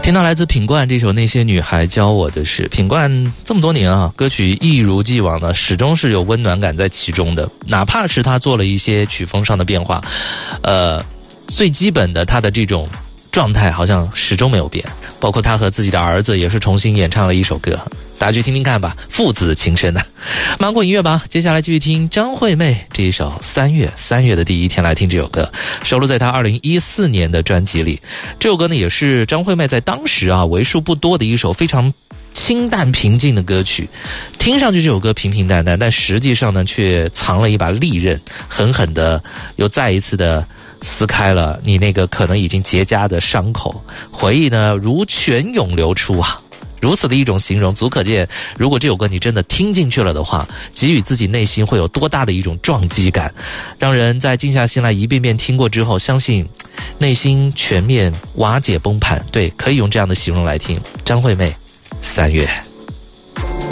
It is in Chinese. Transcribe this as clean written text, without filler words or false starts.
听到来自品冠这首《那些女孩教我的事》，品冠这么多年啊，歌曲一如既往的始终是有温暖感在其中的，哪怕是他做了一些曲风上的变化，最基本的他的这种状态好像始终没有变，包括他和自己的儿子也是重新演唱了一首歌，大家去听听看吧，父子情深啊。芒果音乐吧，接下来继续听张惠妹这一首《三月的第一天》，来听这首歌，收录在她2014年的专辑里。这首歌呢，也是张惠妹在当时啊为数不多的一首非常清淡平静的歌曲，听上去这首歌平平淡淡，但实际上呢却藏了一把利刃，狠狠的又再一次的撕开了你那个可能已经结痂的伤口，回忆呢如泉涌流出啊。如此的一种形容，足可见如果这首歌你真的听进去了的话，给予自己内心会有多大的一种撞击感，让人在静下心来一遍遍听过之后，相信内心全面瓦解崩盘。对，可以用这样的形容来听张惠妹《三月》。